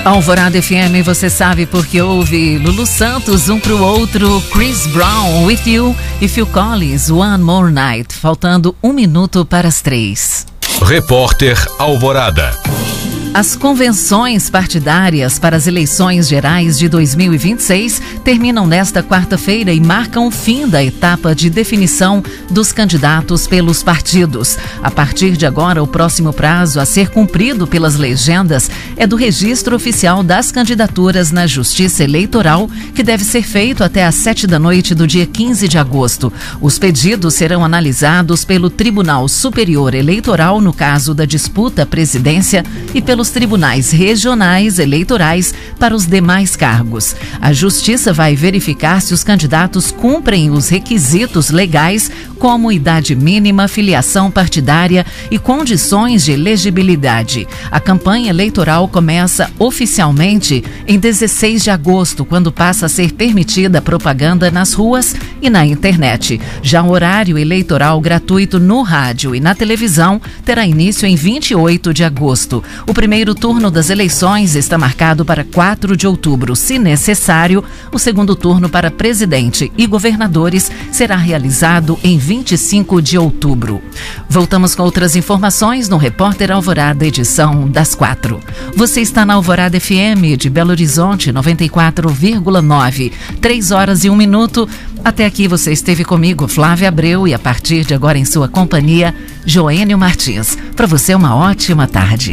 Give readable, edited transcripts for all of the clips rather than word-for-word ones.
Alvorada FM, você sabe porque ouve Lulu Santos, um pro outro, Chris Brown, With You e Phil Collins, One More Night. Faltando 1 minuto para as 3. Repórter Alvorada. As convenções partidárias para as eleições gerais de 2026 terminam nesta quarta-feira e marcam o fim da etapa de definição dos candidatos pelos partidos. A partir de agora, o próximo prazo a ser cumprido pelas legendas é do registro oficial das candidaturas na Justiça Eleitoral, que deve ser feito até às 19h do dia 15 de agosto. Os pedidos serão analisados pelo Tribunal Superior Eleitoral, no caso da disputa à presidência, e pelos tribunais regionais eleitorais para os demais cargos. A Justiça vai verificar se os candidatos cumprem os requisitos legais, como idade mínima, filiação partidária e condições de elegibilidade. A campanha eleitoral começa oficialmente em 16 de agosto, quando passa a ser permitida propaganda nas ruas e na internet. Já o horário eleitoral gratuito no rádio e na televisão terá início em 28 de agosto. O primeiro turno das eleições está marcado para 4 de outubro. Se necessário, o segundo turno para presidente e governadores será realizado em 25 de outubro. Voltamos com outras informações no Repórter Alvorada, edição das 4. Você está na Alvorada FM de Belo Horizonte, 94,9. 3 horas e 1 minuto. Até aqui você esteve comigo, Flávia Abreu, e a partir de agora em sua companhia, Joênio Martins. Para você, uma ótima tarde.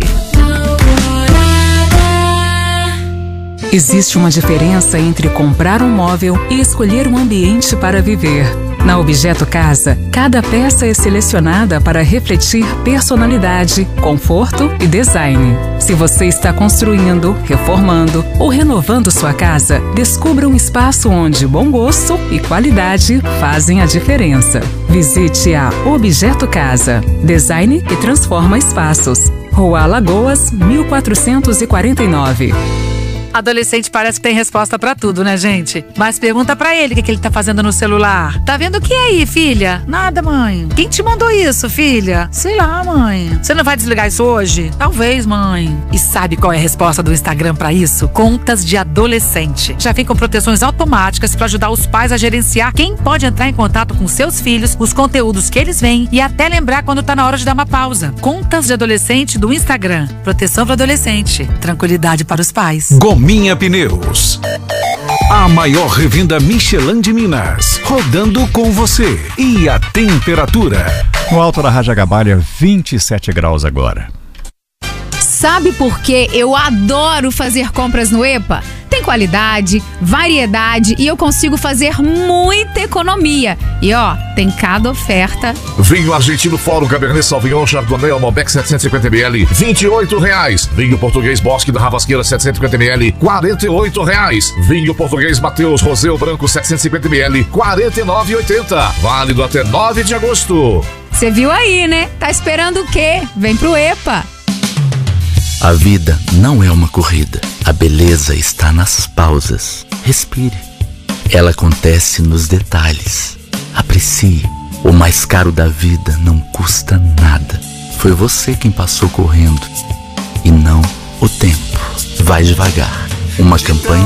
Existe uma diferença entre comprar um móvel e escolher um ambiente para viver. Na Objeto Casa, cada peça é selecionada para refletir personalidade, conforto e design. Se você está construindo, reformando ou renovando sua casa, descubra um espaço onde bom gosto e qualidade fazem a diferença. Visite a Objeto Casa. Design que transforma espaços. Rua Alagoas, 1449. Adolescente parece que tem resposta pra tudo, né, gente? Mas pergunta pra ele o que ele tá fazendo no celular. Tá vendo o que aí, filha? Nada, mãe. Quem te mandou isso, filha? Sei lá, mãe. Você não vai desligar isso hoje? Talvez, mãe. E sabe qual é a resposta do Instagram pra isso? Contas de adolescente. Já vem com proteções automáticas pra ajudar os pais a gerenciar quem pode entrar em contato com seus filhos, os conteúdos que eles veem e até lembrar quando tá na hora de dar uma pausa. Contas de adolescente do Instagram. Proteção para adolescente. Tranquilidade para os pais. Gominha Pneus. A maior revenda Michelin de Minas. Rodando com você. E a temperatura? No alto da Raja Gabalha, 27 graus agora. Sabe por que eu adoro fazer compras no EPA? Tem qualidade, variedade e eu consigo fazer muita economia. E ó, tem cada oferta. Vinho argentino Fórum Cabernet Sauvignon Chardonnay Malbec 750ml, R$28. Vinho português Bosque da Ravasqueira 750ml, R$48. Vinho português Mateus Roseu Branco 750ml, R$49,80. Válido até 9 de agosto. Você viu aí, né? Tá esperando o quê? Vem pro EPA. A vida não é uma corrida. A beleza está nas pausas. Respire. Ela acontece nos detalhes. Aprecie. O mais caro da vida não custa nada. Foi você quem passou correndo e não o tempo. Vai devagar. Uma campanha